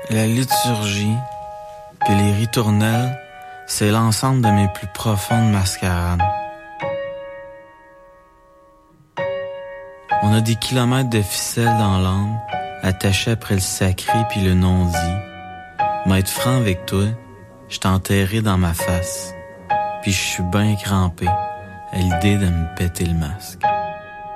La liturgie, puis les ritournelles, c'est l'ensemble de mes plus profondes mascarades. On a des kilomètres de ficelles dans l'âme, attachées après le sacré puis le non-dit. M'être franc avec toi, je t'ai enterré dans ma face, puis je suis ben crampé à l'idée de me péter le masque.